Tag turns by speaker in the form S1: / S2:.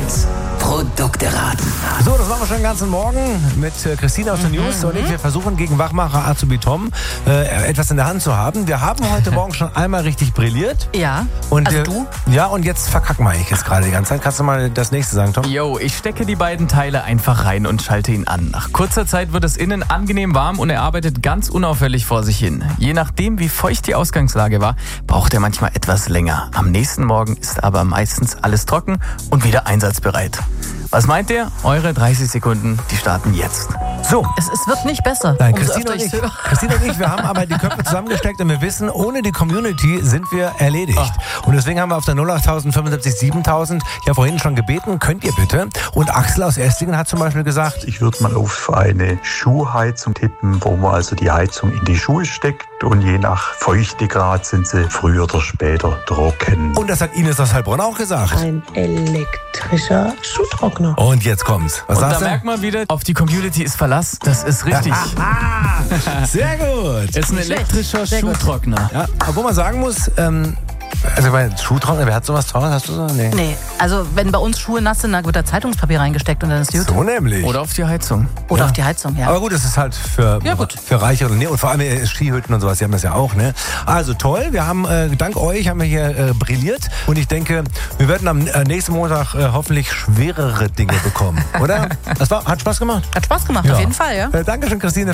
S1: 1. Produkte raten.
S2: So, das machen wir schon den ganzen Morgen mit Christine aus den News und wir versuchen gegen Wachmacher Azubi Tom etwas in der Hand zu haben. Wir haben heute Morgen schon einmal richtig brilliert.
S3: Ja,
S2: Und
S3: also du?
S2: Ja, und jetzt verkacken wir jetzt gerade die ganze Zeit. Kannst du mal das nächste sagen, Tom?
S4: Yo, ich stecke die beiden Teile einfach rein und schalte ihn an. Nach kurzer Zeit wird es innen angenehm warm und er arbeitet ganz unauffällig vor sich hin. Je nachdem, wie feucht die Ausgangslage war, braucht er manchmal etwas länger. Am nächsten Morgen ist aber meistens alles trocken und wieder einsatzbereit. Was meint ihr? Eure 30 Sekunden, die starten jetzt.
S2: So.
S3: Es wird nicht besser.
S2: Nein,
S3: umso
S2: Christine
S3: öfter
S2: und
S3: ich
S2: ich,
S3: höre.
S2: Christine und ich, wir haben aber die Köpfe zusammengesteckt und wir wissen, ohne die Community sind wir erledigt. Und deswegen haben wir auf der 08000 75 7000 ja vorhin schon gebeten, könnt ihr bitte? Und Axel aus Esslingen hat zum Beispiel gesagt,
S5: Ich würde mal auf eine Schuhheizung tippen, wo man also die Heizung in die Schuhe steckt und je nach Feuchtegrad sind sie früher oder später trocken.
S2: und das hat Ines aus Heilbronn auch gesagt.
S6: Ein elektrischer Schuhtrockner.
S2: Und jetzt kommt's. Was
S4: Und da
S2: sagst
S4: merkt man wieder, auf die Community ist Verlass. Das ist richtig.
S2: du? Sehr gut.
S4: Es ist ein elektrischer
S3: Sehr gut.
S4: Schuhtrockner.
S2: Ja, obwohl man sagen muss, also bei Schuhtrockner, wer hat sowas zu Hause? Hast du so? Nee.
S3: Nee, also wenn bei uns Schuhe nass sind, dann wird da Zeitungspapier reingesteckt und dann ist gut.
S2: So nämlich.
S4: Oder auf die Heizung.
S3: Oder
S2: Ja.
S3: auf die Heizung, ja.
S2: Aber gut, das ist halt für Reiche und, und vor allem Skihütten und sowas, die haben das ja auch, ne? Also toll, wir haben, dank euch haben wir hier brilliert und ich denke, wir werden am nächsten Montag hoffentlich schwerere Dinge bekommen, oder? Hat Spaß gemacht?
S3: Hat Spaß gemacht,
S2: Ja.
S3: auf jeden Fall, ja.
S2: Dankeschön, Christine.